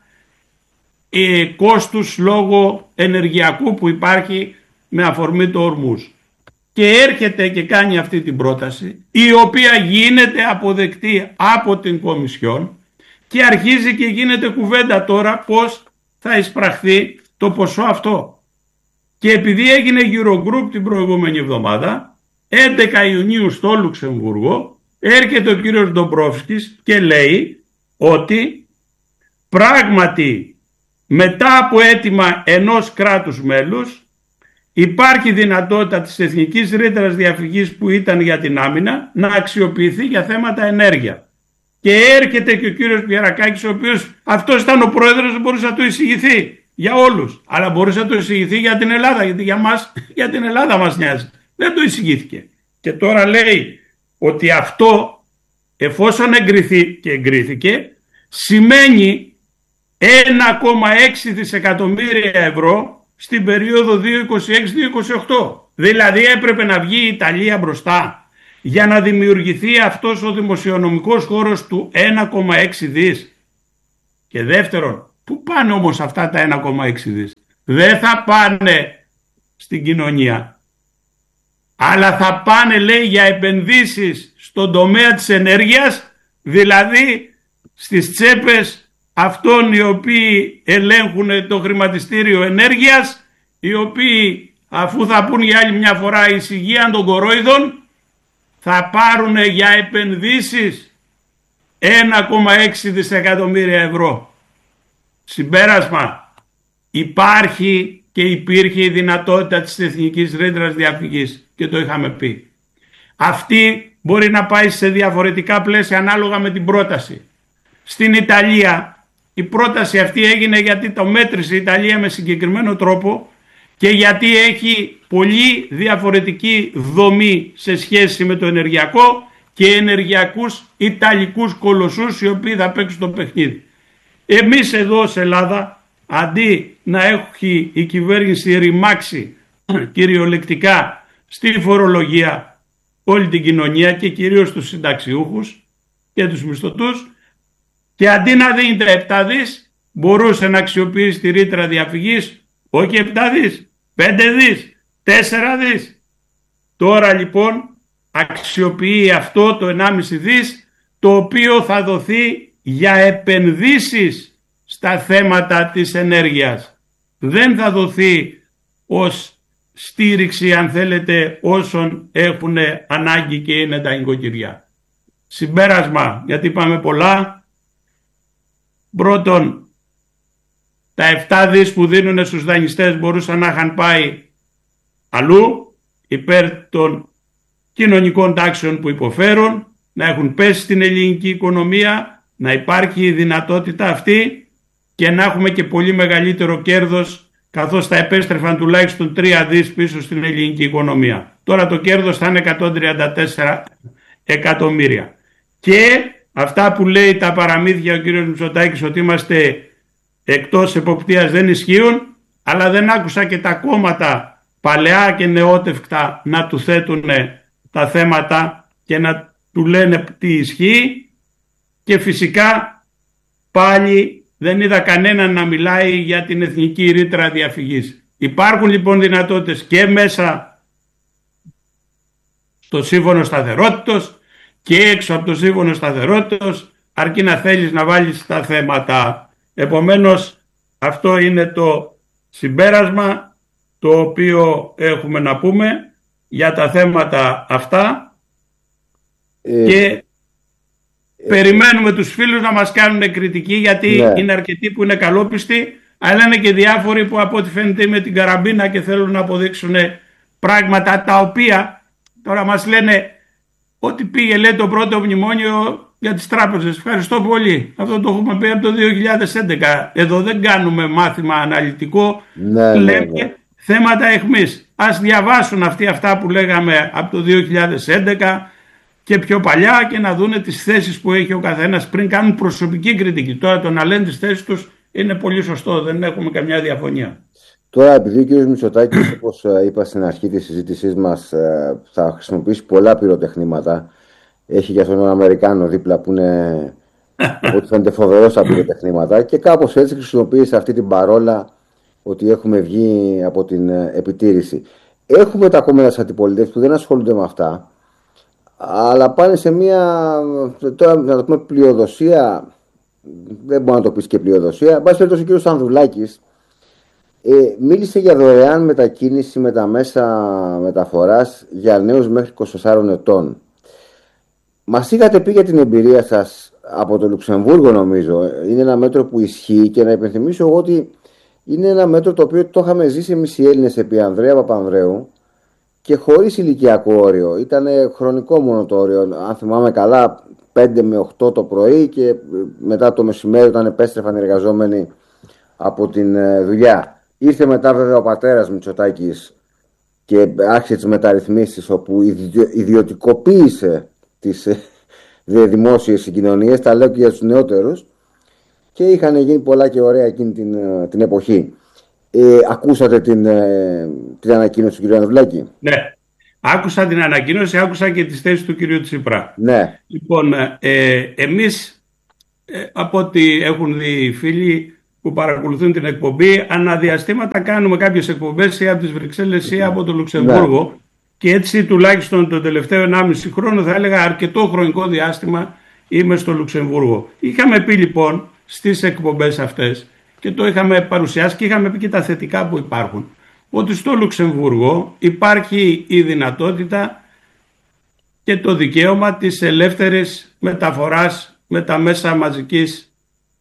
κόστους λόγω ενεργειακού που υπάρχει με αφορμή το Ορμούζ. Και έρχεται και κάνει αυτή την πρόταση, η οποία γίνεται αποδεκτή από την Κομισιόν, και αρχίζει και γίνεται κουβέντα τώρα πώς θα εισπραχθεί το ποσό αυτό. Και επειδή έγινε Eurogroup την προηγούμενη εβδομάδα, 11 Ιουνίου στο Λουξεμβούργο, έρχεται ο κύριος Ντομπρόφσκης και λέει ότι πράγματι μετά από αίτημα ενός κράτους μέλους υπάρχει δυνατότητα της εθνικής ρήτρας διαφυγής που ήταν για την άμυνα να αξιοποιηθεί για θέματα ενέργεια. Και έρχεται και ο κύριος Πιερακάκης, ο οποίος αυτός ήταν ο πρόεδρος, μπορούσε να το εισηγηθεί για όλους. Αλλά μπορούσε να το εισηγηθεί για την Ελλάδα, γιατί για μας, για την Ελλάδα μας νοιάζει. Δεν το εισηγήθηκε. Και τώρα λέει ότι αυτό, εφόσον εγκριθεί και εγκρίθηκε, σημαίνει 1,6 δισεκατομμύρια ευρώ στην περίοδο 2026-2028. Δηλαδή έπρεπε να βγει η Ιταλία μπροστά για να δημιουργηθεί αυτός ο δημοσιονομικός χώρος του 1,6 δις. Και δεύτερον, πού πάνε όμως αυτά τα 1,6 δις? Δεν θα πάνε στην κοινωνία, αλλά θα πάνε, λέει, για επενδύσεις στον τομέα της ενέργειας, δηλαδή στις τσέπες αυτών οι οποίοι ελέγχουν το χρηματιστήριο ενέργειας, οι οποίοι, αφού θα πούν για άλλη μια φορά εισηγείαν των κορόιδων, θα πάρουν για επενδύσεις 1,6 δισεκατομμύρια ευρώ. Συμπέρασμα, υπάρχει και υπήρχε η δυνατότητα της εθνικής ρήτρας διαφυγής και το είχαμε πει. Αυτή μπορεί να πάει σε διαφορετικά πλαίσια ανάλογα με την πρόταση. Στην Ιταλία η πρόταση αυτή έγινε γιατί το μέτρησε η Ιταλία με συγκεκριμένο τρόπο και γιατί έχει πολύ διαφορετική δομή σε σχέση με το ενεργειακό και ενεργειακούς Ιταλικούς κολοσσούς οι οποίοι θα παίξουν το παιχνίδι. Εμείς εδώ σε Ελλάδα, αντί να έχει η κυβέρνηση ρημάξει κυριολεκτικά στη φορολογία όλη την κοινωνία και κυρίως τους συνταξιούχους και τους μισθωτούς, και αντί να δίνει 7 δις, μπορούσε να αξιοποιήσει τη ρήτρα διαφυγής, όχι 7 δις, 5 δις, 4 δις. Τώρα λοιπόν αξιοποιεί αυτό το 1,5 δις, το οποίο θα δοθεί για επενδύσεις στα θέματα της ενέργειας. Δεν θα δοθεί ως στήριξη, αν θέλετε, όσων έχουν ανάγκη και είναι τα νοικοκυριά. Συμπέρασμα, γιατί είπαμε πολλά. Πρώτον, τα 7 δις που δίνουν στους δανειστές μπορούσαν να είχαν πάει αλλού, υπέρ των κοινωνικών τάξεων που υποφέρουν, να έχουν πέσει στην ελληνική οικονομία, να υπάρχει η δυνατότητα αυτή και να έχουμε και πολύ μεγαλύτερο κέρδος, καθώς θα επέστρεφαν τουλάχιστον 3 δις πίσω στην ελληνική οικονομία. Τώρα το κέρδος θα είναι 134 εκατομμύρια. Και αυτά που λέει τα παραμύθια ο κύριος Μητσοτάκης ότι είμαστε εκτός εποπτείας δεν ισχύουν, αλλά δεν άκουσα και τα κόμματα παλαιά και νεότευκτα να του θέτουν τα θέματα και να του λένε τι ισχύει, και φυσικά πάλι δεν είδα κανέναν να μιλάει για την εθνική ρήτρα διαφυγής. Υπάρχουν λοιπόν δυνατότητες και μέσα στο σύμφωνο σταθερότητος και έξω από το σύμφωνο σταθερότητος, αρκεί να θέλεις να βάλεις τα θέματα. Επομένως αυτό είναι το συμπέρασμα το οποίο έχουμε να πούμε για τα θέματα αυτά και περιμένουμε τους φίλους να μας κάνουν κριτική, γιατί είναι αρκετοί που είναι καλόπιστοι, Αλλά είναι και διάφοροι που από ό,τι φαίνεται με την καραμπίνα και θέλουν να αποδείξουν πράγματα τα οποία τώρα μας λένε ότι πήγε, λέει, το πρώτο μνημόνιο για τις τράπεζες. Ευχαριστώ πολύ. Αυτό το έχουμε πει από το 2011. Εδώ δεν κάνουμε μάθημα αναλυτικό. Ναι, λέμε ναι. θέματα αιχμής. Ας διαβάσουν αυτοί αυτά που λέγαμε από το 2011 και πιο παλιά και να δούνε τις θέσεις που έχει ο καθένας πριν κάνουν προσωπική κριτική. Τώρα το να λένε τις θέσεις τους είναι πολύ σωστό. Δεν έχουμε καμιά διαφωνία. Τώρα, επειδή ο κ. Μητσοτάκης, όπως είπα στην αρχή της συζήτησής μας, θα χρησιμοποιήσει πολλά πυροτεχνήματα. Έχει και αυτόν τον Αμερικάνο δίπλα που είναι, από ό,τι φαίνεται, φοβερός στα πυροτεχνήματα, και κάπως έτσι χρησιμοποίησε αυτή την παρόλα ότι έχουμε βγει από την επιτήρηση. Έχουμε τα κόμματα της αντιπολίτευσης που δεν ασχολούνται με αυτά, αλλά πάνε σε μια, τώρα να το πούμε, πλειοδοσία. Δεν μπορεί να το πεις και πλειοδοσία. Εν πάση περιπτώσει, ο κ. Ανδρουλάκης μίλησε για δωρεάν μετακίνηση με τα μέσα μεταφοράς για νέους μέχρι 24 ετών. Μας είχατε πει για την εμπειρία σας από το Λουξεμβούργο, νομίζω. Είναι ένα μέτρο που ισχύει, και να υπενθυμίσω εγώ ότι είναι ένα μέτρο το οποίο το είχαμε ζήσει εμείς οι Έλληνες επί Ανδρέα Παπανδρέου και χωρίς ηλικιακό όριο. Ήταν χρονικό μόνο το όριο. Αν θυμάμαι καλά, 5 με 8 το πρωί, και μετά το μεσημέρι, όταν επέστρεφαν οι εργαζόμενοι από την δουλειά. Ήρθε μετά βέβαια ο πατέρας Μητσοτάκης και άρχισε τις μεταρρυθμίσεις, όπου ιδιωτικοποίησε τις δημόσιες συγκοινωνίες. Τα λέω και για τους νεότερους, και είχαν γίνει πολλά και ωραία εκείνη την εποχή. Ακούσατε την ανακοίνωση του κ. Ανδρουλάκη? Ναι. Άκουσα την ανακοίνωση, άκουσα και τις θέσεις του κ. Τσίπρα. Ναι. Λοιπόν, εμείς, από ό,τι έχουν δει οι φίλοι που παρακολουθούν την εκπομπή, αναδιαστήματα κάνουμε κάποιες εκπομπές ή από τις Βρυξέλλες ή από το Λουξεμβούργο. Ναι. Και έτσι τουλάχιστον το τελευταίο 1,5 χρόνο, θα έλεγα αρκετό χρονικό διάστημα, είμαι στο Λουξεμβούργο. Είχαμε πει λοιπόν στις εκπομπές αυτές, και το είχαμε παρουσιάσει και είχαμε πει και τα θετικά που υπάρχουν, ότι στο Λουξεμβούργο υπάρχει η δυνατότητα και το δικαίωμα της ελεύθερης μεταφοράς με τα μέσα μαζικής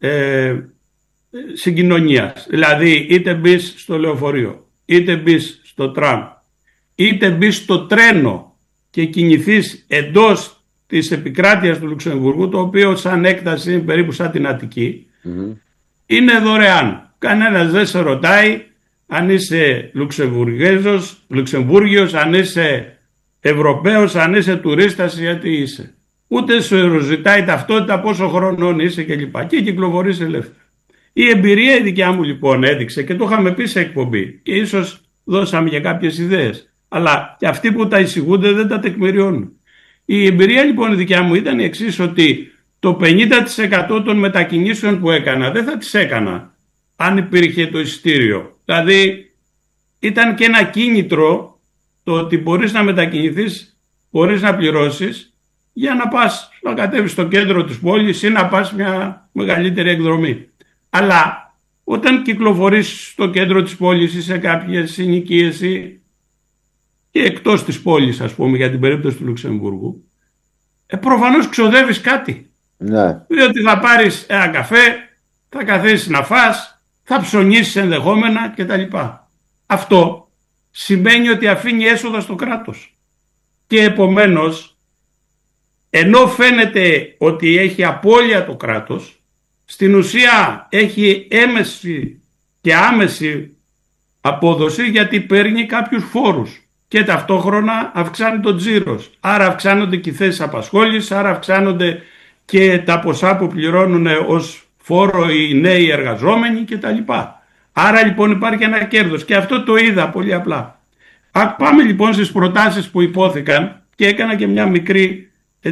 συγκοινωνίας. Δηλαδή, είτε μπεις στο λεωφορείο, είτε μπεις στο τραμ, είτε μπεις στο τρένο και κινηθείς εντός της επικράτειας του Λουξεμβούργου, το οποίο σαν έκταση είναι περίπου σαν την Αττική, είναι δωρεάν. Κανένας δεν σε ρωτάει αν είσαι Λουξεμβούργιος, αν είσαι Ευρωπαίος, αν είσαι τουρίστας, γιατί είσαι. Ούτε σου ζητάει ταυτότητα, πόσο χρονών είσαι κλπ. Και κυκλοφορείς ελεύθερα. Η εμπειρία η δικιά μου λοιπόν έδειξε, και το είχαμε πει σε εκπομπή, και ίσως δώσαμε για κάποιες ιδέες, αλλά και αυτοί που τα εισηγούνται δεν τα τεκμηριώνουν. Η εμπειρία λοιπόν η δικιά μου ήταν η εξής, ότι το 50% των μετακινήσεων που έκανα δεν θα τις έκανα αν υπήρχε το εισιτήριο. Δηλαδή ήταν και ένα κίνητρο το ότι μπορείς να μετακινηθείς μπορείς να πληρώσεις για να πας να κατέβεις στο κέντρο της πόλης ή να πας μια μεγαλύτερη εκδρομή. Αλλά όταν κυκλοφορείς στο κέντρο της πόλης ή σε κάποιες συνοικίες και εκτός της πόλης, ας πούμε, για την περίπτωση του Λουξεμβούργου, προφανώς ξοδεύεις κάτι. Ναι. Διότι θα πάρεις ένα καφέ, θα καθίσεις να φας, θα ψωνίσεις ενδεχόμενα κτλ. Αυτό σημαίνει ότι αφήνει έσοδα στο κράτος. Και επομένως, ενώ φαίνεται ότι έχει απώλεια το κράτος, στην ουσία έχει έμεση και άμεση απόδοση, γιατί παίρνει κάποιους φόρους και ταυτόχρονα αυξάνει το τζίρος. Άρα αυξάνονται και οι θέσεις απασχόλησης, άρα αυξάνονται και τα ποσά που πληρώνουν ως φόρο οι νέοι εργαζόμενοι κτλ. Άρα λοιπόν υπάρχει ένα κέρδος, και αυτό το είδα πολύ απλά. Πάμε λοιπόν στις προτάσεις που υπόθηκαν, και έκανα και μια μικρή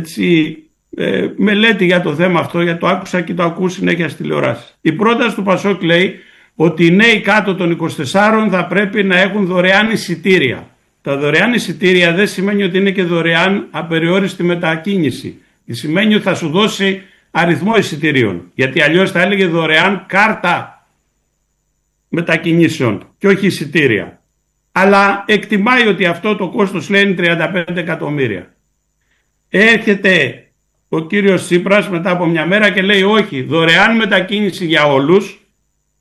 μελέτη για το θέμα αυτό, γιατί το άκουσα και το ακούω συνέχεια στις τηλεοράσεις. Η πρόταση του Πασόκ λέει ότι οι νέοι κάτω των 24 θα πρέπει να έχουν δωρεάν εισιτήρια. Τα δωρεάν εισιτήρια δεν σημαίνει ότι είναι και δωρεάν απεριόριστη μετακίνηση. Σημαίνει ότι θα σου δώσει αριθμό εισιτηρίων, γιατί αλλιώς θα έλεγε δωρεάν κάρτα μετακινήσεων και όχι εισιτήρια. Αλλά εκτιμάει ότι αυτό το κόστος, λέει, είναι 35 εκατομμύρια. Έρχεται ο κύριος Τσίπρας μετά από μια μέρα και λέει όχι, δωρεάν μετακίνηση για όλους,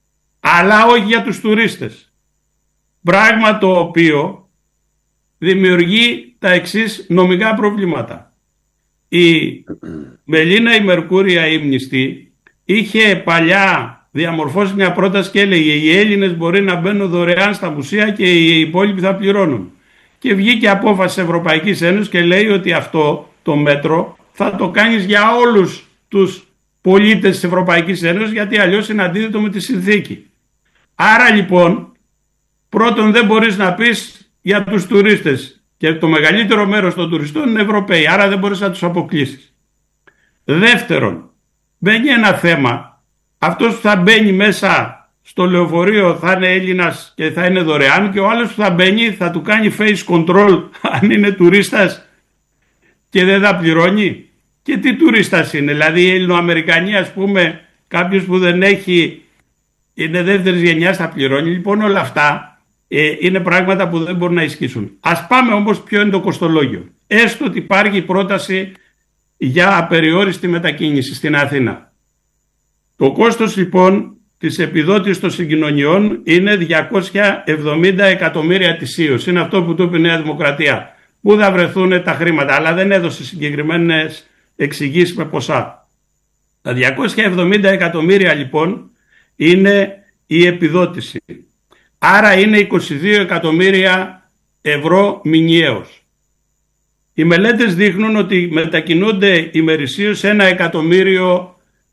αλλά όχι για τους τουρίστες. Πράγμα το οποίο δημιουργεί τα εξής νομικά προβλήματα. Η Μελίνα η Μερκούρια ύμνηστη είχε παλιά διαμορφώσει μια πρόταση και έλεγε οι Έλληνες μπορεί να μπαίνουν δωρεάν στα μουσεία και οι υπόλοιποι θα πληρώνουν. Και βγήκε απόφαση της Ευρωπαϊκής Ένωσης και λέει ότι αυτό το μέτρο θα το κάνεις για όλους τους πολίτες της Ευρωπαϊκής Ένωσης, γιατί αλλιώς είναι αντίθετο με τη συνθήκη. Άρα λοιπόν, πρώτον δεν μπορείς να πεις για τους τουρίστες, και το μεγαλύτερο μέρος των τουριστών είναι Ευρωπαίοι, άρα δεν μπορείς να τους αποκλείσεις. Δεύτερον, μπαίνει ένα θέμα, αυτός που θα μπαίνει μέσα στο λεωφορείο θα είναι Έλληνας και θα είναι δωρεάν, και ο άλλος που θα μπαίνει θα του κάνει face control αν είναι τουρίστας και δεν θα πληρώνει. Και τι τουρίστας είναι, δηλαδή οι Ελληνοαμερικανοί, ας πούμε, κάποιος που δεν έχει, είναι δεύτερης γενιάς, θα πληρώνει. Λοιπόν, όλα αυτά είναι πράγματα που δεν μπορούν να ισχύσουν. Ας πάμε όμως ποιο είναι το κοστολόγιο. Έστω ότι υπάρχει πρόταση για απεριόριστη μετακίνηση στην Αθήνα. Το κόστος λοιπόν της επιδότησης των συγκοινωνιών είναι 270 εκατομμύρια ετησίως. Είναι αυτό που του είπε η Νέα Δημοκρατία. Πού θα βρεθούν τα χρήματα, αλλά δεν έδωσε συγκεκριμένες εξηγήσεις με ποσά. Τα 270 εκατομμύρια λοιπόν είναι η επιδότηση. Άρα είναι 22 εκατομμύρια ευρώ μηνιαίως. Οι μελέτες δείχνουν ότι μετακινούνται ημερησίως 1 εκατομμύριο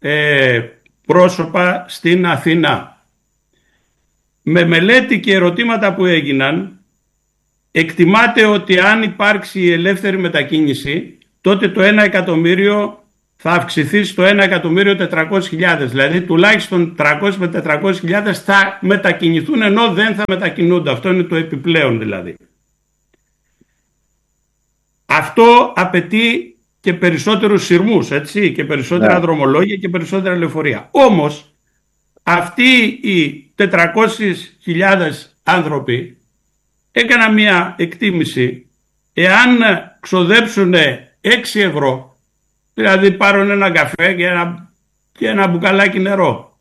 πρόσωπα στην Αθήνα. Με μελέτη και ερωτήματα που έγιναν, εκτιμάται ότι αν υπάρξει η ελεύθερη μετακίνηση, τότε το 1 εκατομμύριο θα αυξηθεί στο 1.400.000. Δηλαδή τουλάχιστον 300 με 400.000 θα μετακινηθούν, ενώ δεν θα μετακινούνται. Αυτό είναι το επιπλέον δηλαδή. Αυτό απαιτεί και περισσότερους σειρμούς, έτσι, και περισσότερα δρομολόγια και περισσότερα λεωφορεία. Όμως αυτοί οι 400.000 άνθρωποι έκαναν μια εκτίμηση, εάν ξοδέψουν 6 ευρώ, δηλαδή πάρουν ένα καφέ και ένα μπουκαλάκι νερό,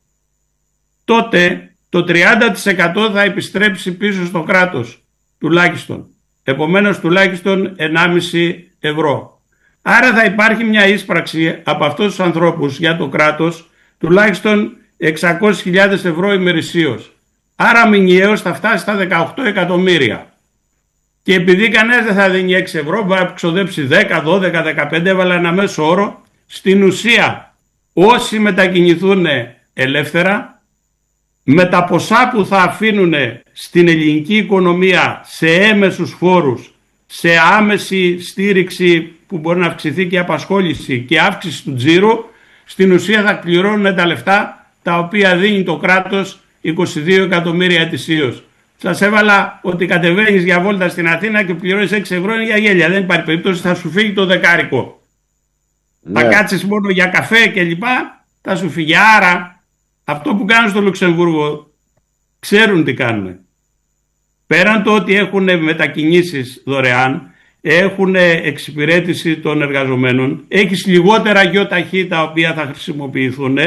τότε το 30% θα επιστρέψει πίσω στο κράτος τουλάχιστον. Επομένως τουλάχιστον 1,5 ευρώ. Άρα θα υπάρχει μια ίσπραξη από αυτούς τους ανθρώπους για το κράτος τουλάχιστον 600.000 ευρώ ημερησίως. Άρα μηνιαίως θα φτάσει στα 18 εκατομμύρια. Και επειδή κανένας δεν θα δίνει 6 ευρώ, μπορεί να ξοδέψει 10, 12, 15, έβαλα ένα μέσο όρο. Στην ουσία όσοι μετακινηθούν ελεύθερα, με τα ποσά που θα αφήνουν στην ελληνική οικονομία σε έμεσους φόρους, σε άμεση στήριξη που μπορεί να αυξηθεί και η απασχόληση και αύξηση του τζίρου, στην ουσία θα πληρώνουν τα λεφτά τα οποία δίνει το κράτος 22 εκατομμύρια ετησίως. Σας έβαλα ότι κατεβαίνεις για βόλτα στην Αθήνα και πληρώνεις 6 ευρώ, είναι για γέλια. Δεν υπάρχει περίπτωση, θα σου φύγει το δεκάρικο. Ναι. Θα κάτσεις μόνο για καφέ και λοιπά, θα σου φύγει. Άρα αυτό που κάνουν στο Λουξεμβούργο ξέρουν τι κάνουν. Πέραν το ότι έχουν μετακινήσεις δωρεάν, έχουν εξυπηρέτηση των εργαζομένων, έχεις λιγότερα γιοταχή τα οποία θα χρησιμοποιηθούν,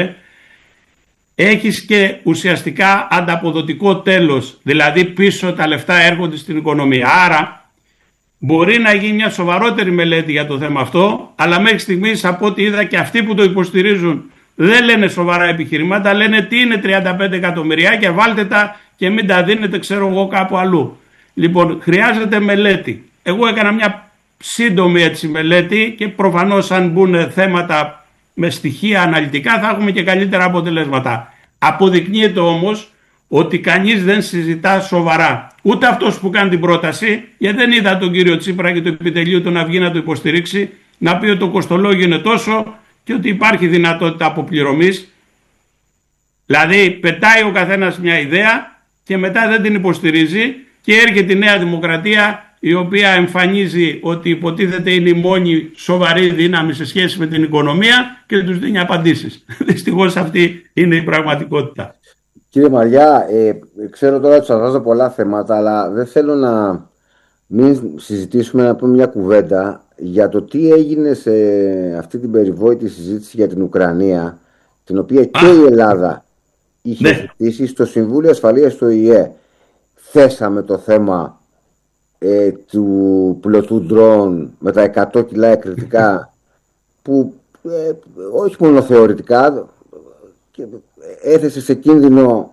έχεις και ουσιαστικά ανταποδοτικό τέλος, δηλαδή πίσω τα λεφτά έρχονται στην οικονομία. Άρα μπορεί να γίνει μια σοβαρότερη μελέτη για το θέμα αυτό, αλλά μέχρι στιγμής από ό,τι είδα και αυτοί που το υποστηρίζουν δεν λένε σοβαρά επιχειρημάτα, λένε τι είναι 35 εκατομμυριάκια, βάλτε τα και μην τα δίνετε ξέρω εγώ κάπου αλλού. Λοιπόν, χρειάζεται μελέτη. Εγώ έκανα μια σύντομη έτσι μελέτη και προφανώς αν μπουν θέματα με στοιχεία αναλυτικά θα έχουμε και καλύτερα αποτελέσματα. Αποδεικνύεται όμως ότι κανείς δεν συζητά σοβαρά. Ούτε αυτός που κάνει την πρόταση, γιατί δεν είδα τον κύριο Τσίπρα και το επιτελείο του να βγει να το υποστηρίξει, να πει ότι το κοστολόγιο είναι τόσο και ότι υπάρχει δυνατότητα αποπληρωμής. Δηλαδή πετάει ο καθένας μια ιδέα και μετά δεν την υποστηρίζει και έρχεται η Νέα Δημοκρατία, η οποία εμφανίζει ότι υποτίθεται είναι η μόνη σοβαρή δύναμη σε σχέση με την οικονομία και τους δίνει απαντήσεις. Δυστυχώς αυτή είναι η πραγματικότητα. Κύριε Μαριά, ξέρω τώρα ότι σας βάζω πολλά θέματα, αλλά δεν θέλω να μην συζητήσουμε, να πούμε μια κουβέντα για το τι έγινε σε αυτή την περιβόητη συζήτηση για την Ουκρανία, την οποία και η Ελλάδα είχε ζητήσει στο Συμβούλιο Ασφαλείας του ΟΗΕ. Θέσαμε το θέμα του πλωτού ντρόουν με τα 100 κιλά εκρηκτικά που όχι μόνο θεωρητικά έθεσε σε κίνδυνο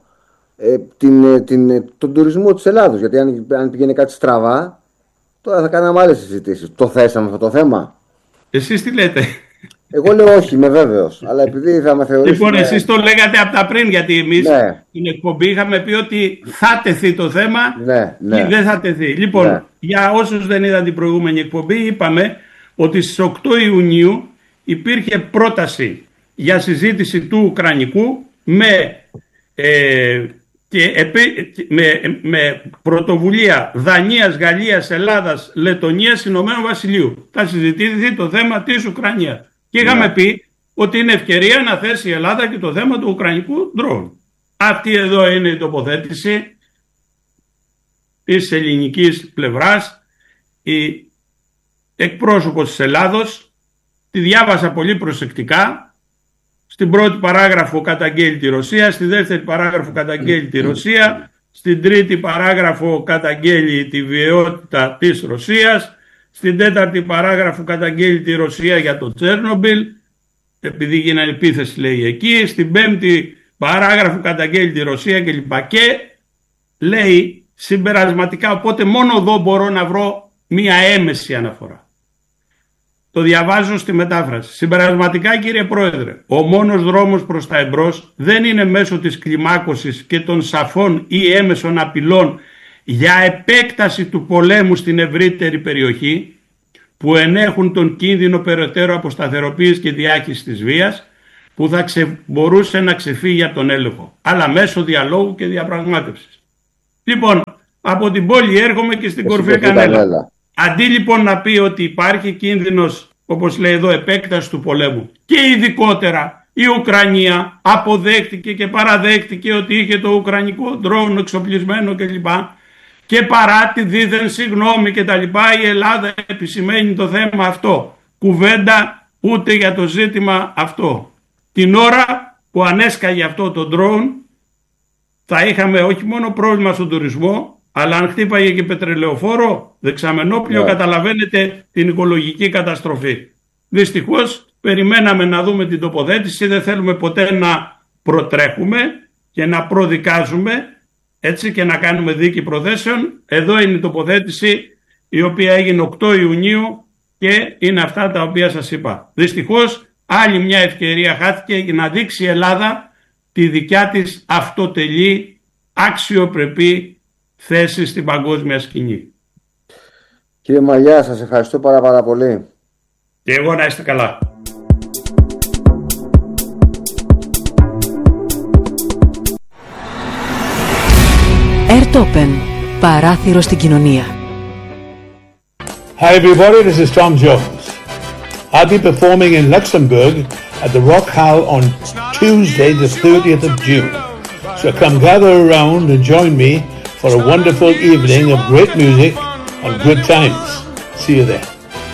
τον τουρισμό της Ελλάδος, γιατί αν πήγαινε κάτι στραβά τώρα θα κάναμε άλλες συζητήσεις. Το θέσαμε αυτό το θέμα? Εσείς τι λέτε? Εγώ λέω όχι, είμαι βέβαιος, αλλά επειδή θα με θεωρήσουν... Λοιπόν, εσείς το λέγατε από τα πριν, γιατί εμείς στην εκπομπή είχαμε πει ότι θα τεθεί το θέμα ή δεν θα τεθεί. Λοιπόν, για όσους δεν είδαν την προηγούμενη εκπομπή, είπαμε ότι στις 8 Ιουνίου υπήρχε πρόταση για συζήτηση του Ουκρανικού με πρωτοβουλία Δανίας, Γαλλίας, Ελλάδας, Λετωνίας, Ηνωμένου Βασιλείου. Θα συζητηθεί το θέμα της Ουκρανίας. Και είχαμε πει ότι είναι ευκαιρία να θέσει η Ελλάδα και το θέμα του ουκρανικού ντρόουν. Αυτή εδώ είναι η τοποθέτηση της ελληνικής πλευράς. Η εκπρόσωπος της Ελλάδος τη διάβασα πολύ προσεκτικά. Στην πρώτη παράγραφο καταγγέλει τη Ρωσία, στη δεύτερη παράγραφο καταγγέλει τη Ρωσία, στην τρίτη παράγραφο καταγγέλει τη βιαιότητα της Ρωσίας, στην τέταρτη παράγραφο καταγγέλει τη Ρωσία για το Τσέρνομπιλ, επειδή γίνανε επίθεση λέει εκεί, στην πέμπτη παράγραφο καταγγέλει τη Ρωσία κλπ. Και λέει συμπερασματικά, οπότε μόνο εδώ μπορώ να βρω μία έμεση αναφορά. Το διαβάζω στη μετάφραση. Συμπερασματικά, κύριε Πρόεδρε, ο μόνος δρόμος προς τα εμπρός δεν είναι μέσω της κλιμάκωσης και των σαφών ή έμεσων απειλών για επέκταση του πολέμου στην ευρύτερη περιοχή, που ενέχουν τον κίνδυνο περαιτέρω αποσταθεροποίησης και διάχυσης της βίας, που θα μπορούσε να ξεφύγει από τον έλεγχο, αλλά μέσω διαλόγου και διαπραγμάτευσης. Λοιπόν, από την πόλη έρχομαι και στην κορυφή Κανέλα. Αντί λοιπόν να πει ότι υπάρχει κίνδυνος, όπως λέει εδώ, επέκταση του πολέμου, και ειδικότερα η Ουκρανία αποδέχτηκε και παραδέχτηκε ότι είχε το ουκρανικό ντρόουν εξοπλισμένο κλπ. Και παρά τη δίθεν συγγνώμη και τα λοιπά, η Ελλάδα επισημαίνει το θέμα αυτό. Κουβέντα ούτε για το ζήτημα αυτό. Την ώρα που ανέσκαγε αυτό το ντρόουν, θα είχαμε όχι μόνο πρόβλημα στον τουρισμό, αλλά αν χτύπαγε και πετρελαιοφόρο, δεξαμενόπλιο, καταλαβαίνετε την οικολογική καταστροφή. Δυστυχώς περιμέναμε να δούμε την τοποθέτηση, δεν θέλουμε ποτέ να προτρέχουμε και να προδικάζουμε, έτσι, και να κάνουμε δίκη προθέσεων. Εδώ είναι η τοποθέτηση η οποία έγινε 8 Ιουνίου και είναι αυτά τα οποία σας είπα. Δυστυχώς άλλη μια ευκαιρία χάθηκε για να δείξει η Ελλάδα τη δικιά της αυτοτελή, αξιοπρεπή θέση στην παγκόσμια σκηνή. Κύριε Μαριά, σας ευχαριστώ πάρα πολύ. Και εγώ να είστε καλά. Airtopen, παράθυρο στην κοινωνία. Hi everybody, this is Tom Jones. I'll be performing in Luxembourg at the Rock Hall on Tuesday the 30th of June. So come gather around and join me for a wonderful evening of great music and good times. See you there.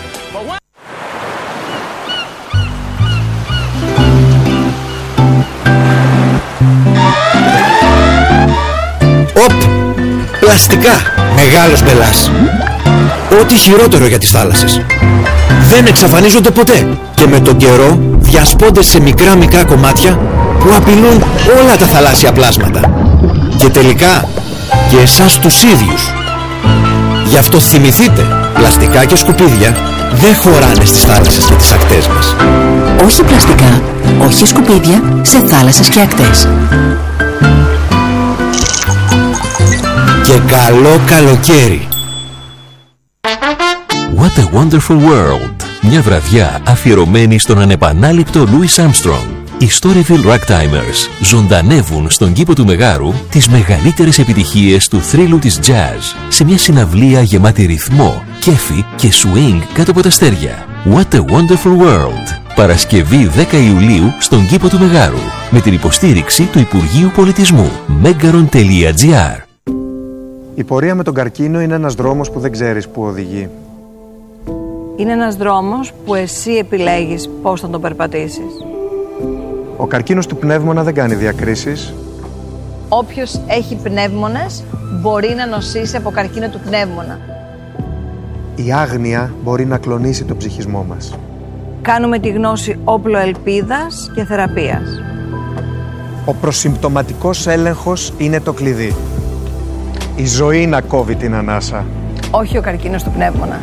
Πλαστικά. Μεγάλος μπελάς. Ό,τι χειρότερο για τις θάλασσες. Δεν εξαφανίζονται ποτέ και με τον καιρό διασπώνται σε μικρά κομμάτια που απειλούν όλα τα θαλάσσια πλάσματα. Και τελικά και εσάς τους ίδιους. Γι' αυτό θυμηθείτε, πλαστικά και σκουπίδια δεν χωράνε στις θάλασσες και τις ακτές μας. Όχι πλαστικά, όχι σκουπίδια σε θάλασσες και ακτές. Και καλό καλοκαίρι. What a Wonderful World. Μια βραδιά αφιερωμένη στον ανεπανάληπτο Louis Armstrong. Οι Storyville Ragtimers ζωντανεύουν στον κήπο του Μεγάρου τις μεγαλύτερες επιτυχίες του θρύλου της jazz σε μια συναυλία γεμάτη ρυθμό, κέφι και swing κάτω από τα αστέρια. What a Wonderful World. Παρασκευή 10 Ιουλίου στον κήπο του Μεγάρου με την υποστήριξη του Υπουργείου Πολιτισμού. megaron.gr. Η πορεία με τον καρκίνο είναι ένας δρόμος που δεν ξέρεις που οδηγεί. Είναι ένας δρόμος που εσύ επιλέγεις πώς θα τον περπατήσεις. Ο καρκίνος του πνεύμονα δεν κάνει διακρίσεις, Όποιος έχει πνεύμονες μπορεί να νοσήσει από καρκίνο του πνεύμονα. Η άγνοια μπορεί να κλονίσει τον ψυχισμό μας. Κάνουμε τη γνώση όπλο ελπίδας και θεραπείας. Ο προσυμπτωματικός έλεγχος είναι το κλειδί. Η ζωή να κόβει την ανάσα. Όχι ο καρκίνος του πνεύμονα.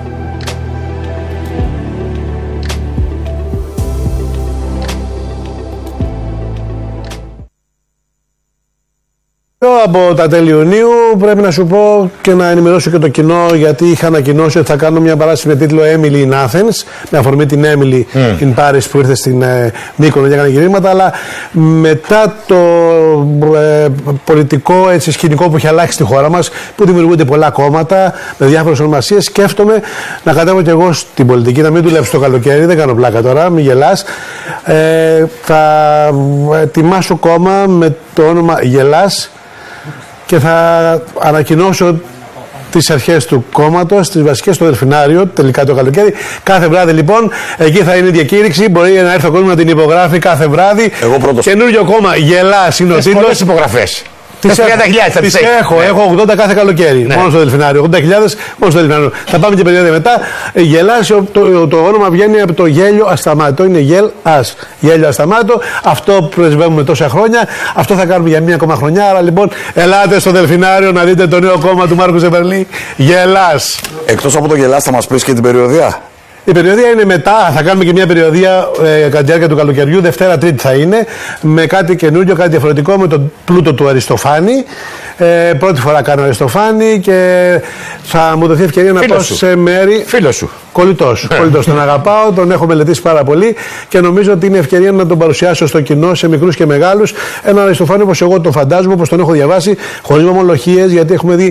Από τα τέλη Ιουνίου πρέπει να σου πω και να ενημερώσω και το κοινό, γιατί είχα ανακοινώσει ότι θα κάνω μια παράσταση με τίτλο Emily in Athens, με αφορμή την Emily in Paris που ήρθε στην Μύκονο και έκανε γυρίσματα, αλλά μετά το πολιτικό σκηνικό που έχει αλλάξει στη χώρα μας, που δημιουργούνται πολλά κόμματα με διάφορες ονομασίες, σκέφτομαι να κατέβω και εγώ στην πολιτική, να μην δουλέψω το καλοκαίρι, δεν κάνω πλάκα τώρα, μην γελάς. Θα ετοιμάσω κόμμα με το όνομα Γελάς και θα ανακοινώσω τις αρχές του κόμματος, τις βασικές στο Δελφινάριο, τελικά το καλοκαίρι. Κάθε βράδυ λοιπόν, εκεί θα είναι η διακήρυξη. Μπορεί να έρθει ο κόσμος να την υπογράφει κάθε βράδυ. Εγώ πρώτος. Καινούριο κόμμα, Γελάς είναι ο τίτλος. Πολλές υπογραφές. Τις έχω 80 κάθε καλοκαίρι. Ναι. Μόνο στο Δελφινάριο. 80.000 μόνο στο Δελφινάριο. Θα πάμε και περίοδο μετά. Γελάς, το όνομα βγαίνει από το γέλιο ασταμάτητο. Είναι γελ-ας. Γέλιο ασταμάτητο. Αυτό πρεσβεύουμε τόσα χρόνια. Αυτό θα κάνουμε για μία ακόμα χρονιά. Άρα λοιπόν, ελάτε στο Δελφινάριο να δείτε το νέο κόμμα του Μάρκου Ζεβερλή. Γελάς. Εκτός από το Γελάς, θα μας πεις και την περιοδία. Η περιοδία είναι μετά, θα κάνουμε και μια περιοδία κατά τη διάρκεια του καλοκαιριού, Δευτέρα Τρίτη θα είναι, με κάτι καινούριο, κάτι διαφορετικό, με τον πλούτο του Αριστοφάνη. Πρώτη φορά κάνω Αριστοφάνη και θα μου δοθεί ευκαιρία να πάω σε μέρη. Φίλος σου. Κολλητός. Τον αγαπάω, τον έχω μελετήσει πάρα πολύ και νομίζω ότι είναι ευκαιρία να τον παρουσιάσω στο κοινό, σε μικρούς και μεγάλους. Έναν Αριστοφάνη όπως εγώ τον φαντάζομαι, όπως τον έχω διαβάσει, χωρίς ομολογίες, γιατί έχουμε δει